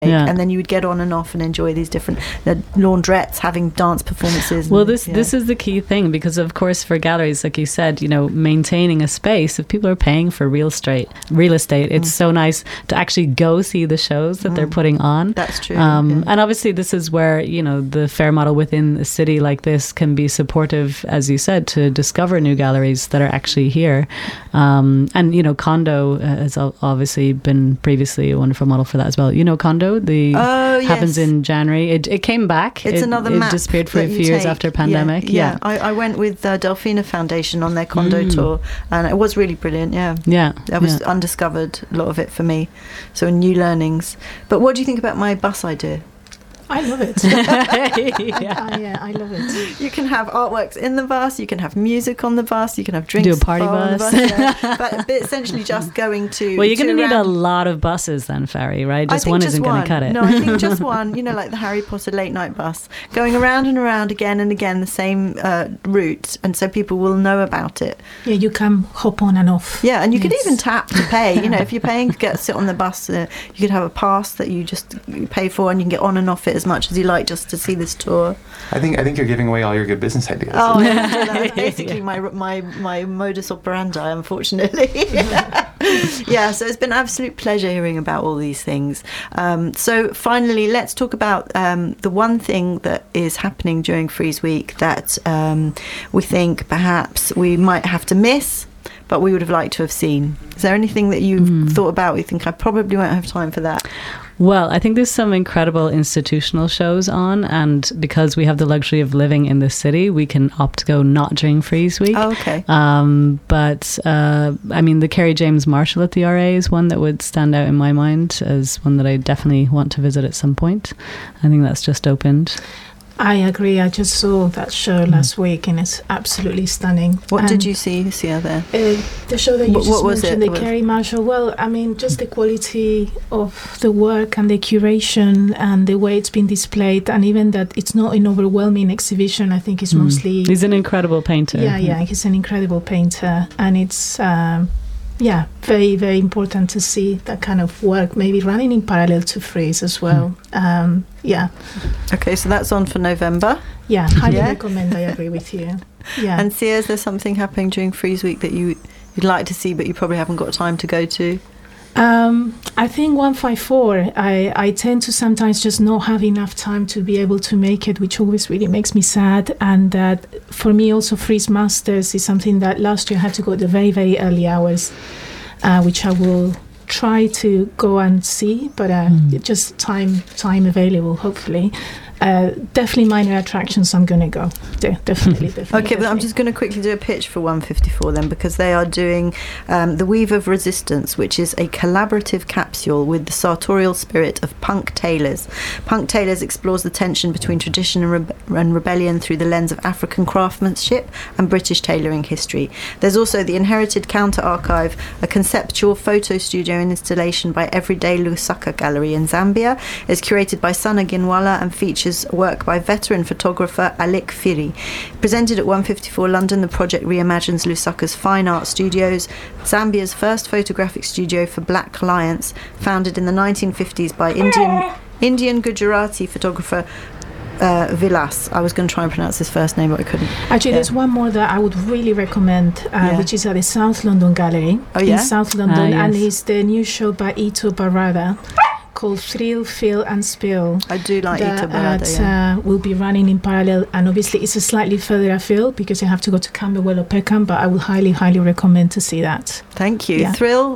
Yeah. And then you would get on and off and enjoy these different laundrettes having dance performances. Well, this is the key thing, because of course for galleries, like you said, maintaining a space, if people are paying for real estate, it's so nice to actually go see the shows that they're putting on. That's true. And obviously this is where, the fair model within a city like this can be supportive, as you said, to discover new galleries that are actually here. And, Condo has obviously been previously a wonderful model for that as well. Condo? Happens in January. It came back. It's another map. It disappeared for a few years after pandemic. Yeah. I went with Delphina Foundation on their Condo tour, and it was really brilliant. Yeah. That was undiscovered, a lot of it for me. So new learnings. But what do you think about my bus idea? I love it. I love it. You can have artworks in the bus, you can have music on the bus, you can have drinks. Do a party bus. But essentially just going to... Well, you're going to need a lot of buses then, Ferry, right? Just one isn't going to cut it. No, I think just one, like the Harry Potter late night bus, going around and around again and again, the same route, and so people will know about it. Yeah, you can hop on and off. Yeah, and you could even tap to pay. If you're paying to sit on the bus, you could have a pass that you just pay for, and you can get on and off it as much as you like just to see this tour. I think you're giving away all your good business ideas. Oh, yeah, that's basically my modus operandi, unfortunately. Yeah, so it's been an absolute pleasure hearing about all these things. So finally, let's talk about the one thing that is happening during Frieze Week that we think perhaps we might have to miss, but we would have liked to have seen. Is there anything that you've thought about? We think I probably won't have time for that. Well, I think there's some incredible institutional shows on, and because we have the luxury of living in the city, we can opt to go not during Frieze Week. Oh, okay. But the Kerry James Marshall at the RA is one that would stand out in my mind as one that I definitely want to visit at some point. I think that's just opened. I agree. I just saw that show last week, and it's absolutely stunning. What did you see there? The show that you just mentioned, the Kerry Marshall. Well, just the quality of the work and the curation and the way it's been displayed, and even that it's not an overwhelming exhibition. I think it's mostly... He's an incredible painter. Yeah, he's an incredible painter, and it's... very, very important to see that kind of work, maybe running in parallel to Frieze as well. Okay, so that's on for November. Yeah, highly recommend. I agree with you. Yeah. And Sia, is there something happening during Frieze Week that you'd like to see, but you probably haven't got time to go to? I think 154, I tend to sometimes just not have enough time to be able to make it, which always really makes me sad. And that for me also Frieze Masters is something that last year I had to go at the very, very early hours, which I will try to go and see, but just time available, hopefully. Definitely minor attractions, I'm going to go. Definitely. Okay, but I'm just going to quickly do a pitch for 154 then, because they are doing The Weave of Resistance, which is a collaborative capsule with the sartorial spirit of Punk Tailors. Punk Tailors explores the tension between tradition and rebellion through the lens of African craftsmanship and British tailoring history. There's also the Inherited Counter Archive, a conceptual photo studio and installation by Everyday Lusaka Gallery in Zambia. It's curated by Sana Ginwala and features work by veteran photographer Alik Firi. Presented at 154 London, the project reimagines Lusaka's fine art studios, Zambia's first photographic studio for black clients, founded in the 1950s by Indian Gujarati photographer Vilas. I was going to try and pronounce his first name, but I couldn't. Actually, there's one more that I would really recommend, which is at the South London Gallery in South London, and it's the new show by Ito Barada, called Thrill, Fill and Spill. I do like Ito Barada. Will be running in parallel, and obviously it's a slightly further afield because you have to go to Camberwell or Peckham, but I would highly, highly recommend to see that. Thank you. Yeah. Thrill,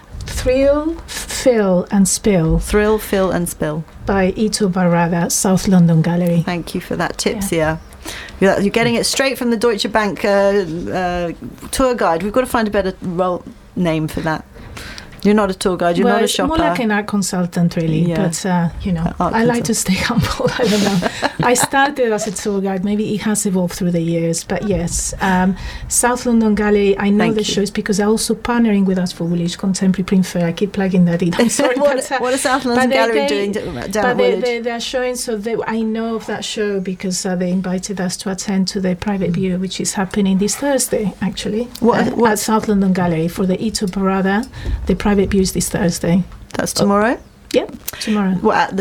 Fill and Spill. Thrill, Fill and Spill. By Ito Barada, South London Gallery. Thank you for that tip, Sia. You're getting it straight from the Deutsche Bank tour guide. We've got to find a better name for that. You're not a tour guide, you're not a shopper. More like an art consultant, really. But, I like to stay humble. I don't know. I started as a tour guide. Maybe it has evolved through the years. But yes, South London Gallery, I know the shows because they're also partnering with us for Woolwich Contemporary Print Fair. I keep plugging that in. I'm sorry. What is South London Gallery doing down at Woolwich? They're showing, I know of that show because they invited us to attend to the private view, which is happening this Thursday, actually. At South London Gallery for the Ito Barada. The private view is this Thursday. That's tomorrow? Yep, tomorrow. Well, at the